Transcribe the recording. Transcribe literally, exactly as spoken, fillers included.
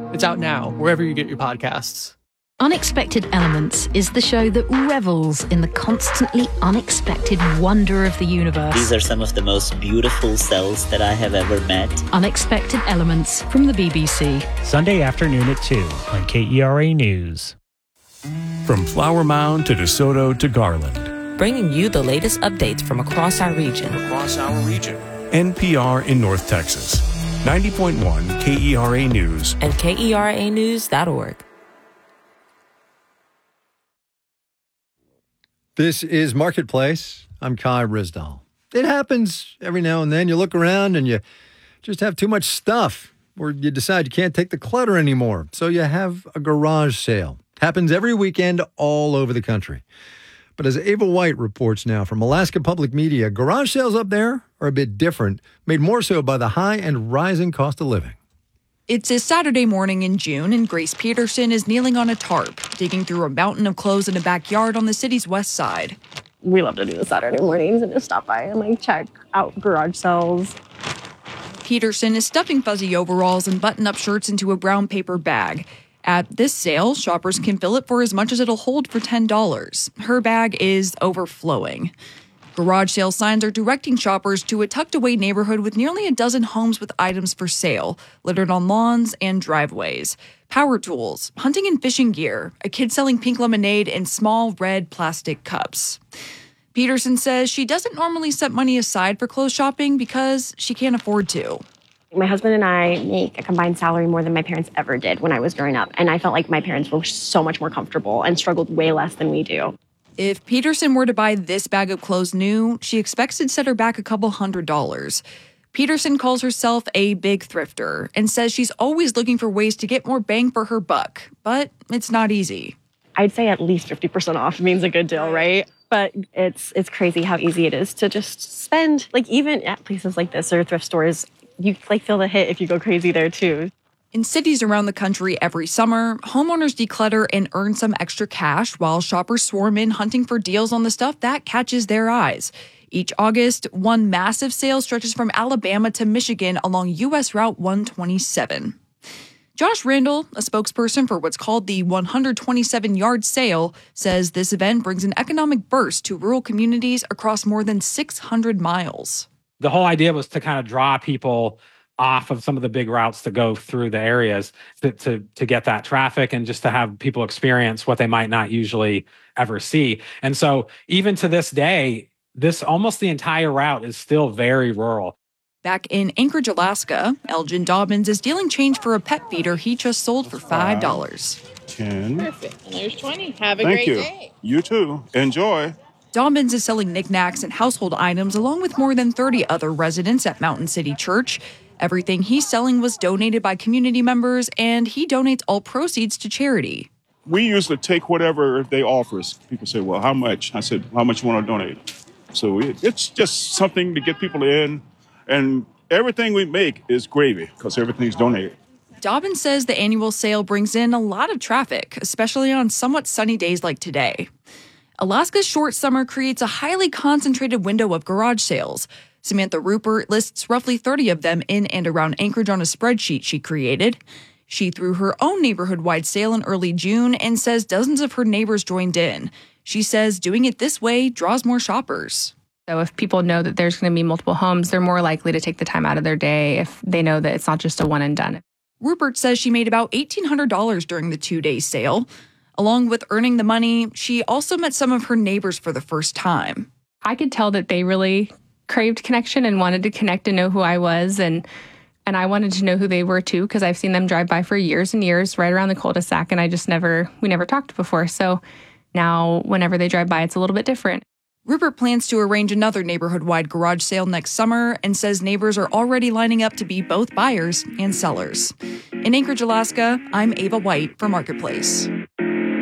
It's out now, wherever you get your podcasts. Unexpected Elements is the show that revels in the constantly unexpected wonder of the universe. These are some of the most beautiful cells that I have ever met. Unexpected Elements from the B B C. Sunday afternoon at two on K E R A News. From Flower Mound to DeSoto to Garland. Bringing you the latest updates from across our region. Across our region. N P R in North Texas. ninety point one K E R A News. And K E R A news dot org. This is Marketplace. I'm Kai Rizdal. It happens every now and then. You look around and you just have too much stuff, or you decide you can't take the clutter anymore. So you have a garage sale. Happens every weekend all over the country. But as Ava White reports now from Alaska Public Media, garage sales up there are a bit different, made more so by the high and rising cost of living. It's a Saturday morning in June, and Grace Peterson is kneeling on a tarp, digging through a mountain of clothes in a backyard on the city's west side. We love to do the Saturday mornings and just stop by and like check out garage sales. Peterson is stuffing fuzzy overalls and button-up shirts into a brown paper bag. At this sale, shoppers can fill it for as much as it'll hold for ten dollars. Her bag is overflowing. Garage sale signs are directing shoppers to a tucked-away neighborhood with nearly a dozen homes with items for sale, littered on lawns and driveways. Power tools, hunting and fishing gear, a kid selling pink lemonade, and small red plastic cups. Peterson says she doesn't normally set money aside for clothes shopping because she can't afford to. My husband and I make a combined salary more than my parents ever did when I was growing up, and I felt like my parents were so much more comfortable and struggled way less than we do. If Peterson were to buy this bag of clothes new, she expects to set her back a couple hundred dollars. Peterson calls herself a big thrifter and says she's always looking for ways to get more bang for her buck, but it's not easy. I'd say at least fifty percent off means a good deal, right? But it's it's crazy how easy it is to just spend, like even at places like this or thrift stores, you like feel the hit if you go crazy there too. In cities around the country every summer, homeowners declutter and earn some extra cash while shoppers swarm in hunting for deals on the stuff that catches their eyes. Each August, one massive sale stretches from Alabama to Michigan along U S Route one twenty-seven. Josh Randall, a spokesperson for what's called the one hundred twenty-seven yard sale, says this event brings an economic burst to rural communities across more than six hundred miles. The whole idea was to kind of draw people off of some of the big routes to go through the areas to, to, to get that traffic and just to have people experience what they might not usually ever see. And so even to this day, this almost the entire route is still very rural. Back in Anchorage, Alaska, Elgin Dobbins is dealing change for a pet feeder he just sold for five dollars. ten. Perfect. And there's twenty. Have a Thank great you. day. You too. Enjoy. Dobbins is selling knickknacks and household items along with more than thirty other residents at Mountain City Church. Everything he's selling was donated by community members, and he donates all proceeds to charity. We usually take whatever they offer us. People say, well, how much? I said, how much you want to donate? So it, it's just something to get people in, and everything we make is gravy because everything's donated. Dobbins says the annual sale brings in a lot of traffic, especially on somewhat sunny days like today. Alaska's short summer creates a highly concentrated window of garage sales. Samantha Rupert lists roughly thirty of them in and around Anchorage on a spreadsheet she created. She threw her own neighborhood-wide sale in early June and says dozens of her neighbors joined in. She says doing it this way draws more shoppers. So if people know that there's going to be multiple homes, they're more likely to take the time out of their day if they know that it's not just a one and done. Rupert says she made about eighteen hundred dollars during the two-day sale. Along with earning the money, she also met some of her neighbors for the first time. I could tell that they really craved connection and wanted to connect and know who I was, and and I wanted to know who they were too, because I've seen them drive by for years and years right around the cul-de-sac, and I just never, we never talked before. So now whenever they drive by, it's a little bit different. Rupert plans to arrange another neighborhood-wide garage sale next summer and says neighbors are already lining up to be both buyers and sellers. In Anchorage, Alaska, I'm Ava White for Marketplace.